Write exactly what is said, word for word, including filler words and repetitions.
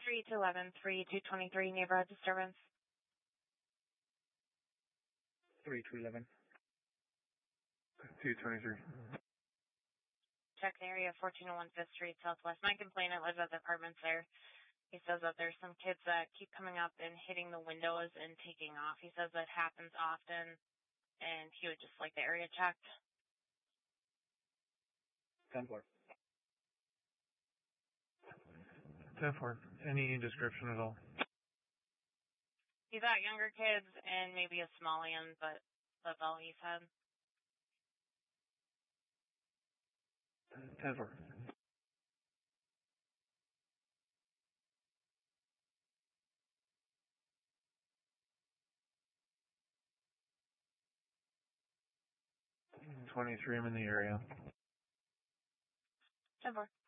three two eleven, three two twenty-three, neighborhood disturbance. three two eleven. two twenty-three. Check the area, fourteen oh one Fifth Street, Southwest. My complainant lives at the apartments there. He says that there's some kids that keep coming up and hitting the windows and taking off. He says that happens often, and he would just like the area checked. ten four. ten four. Any description at all? He's got younger kids and maybe a small alien, but that's all he said. ten four. twenty-three, I'm in the area. ten four.